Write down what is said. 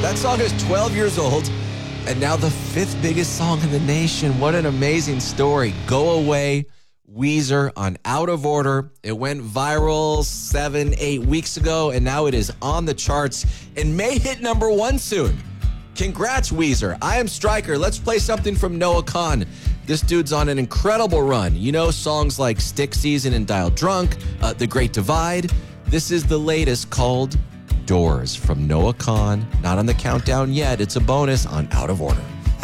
That song is 12 years old and now the 5th biggest song in the nation. What an amazing story. Go Away, Weezer on Out of Order. It went viral 7-8 weeks ago, and now it is on the charts and may hit number 1 soon. Congrats, Weezer. I am Stryker. Let's play something from Noah Kahan. This dude's on an incredible run. You know songs like Stick Season and Dial Drunk, The Great Divide. This is the latest, called Doors, from Noah Kahan. Not on the countdown yet. It's a bonus on Out of Order.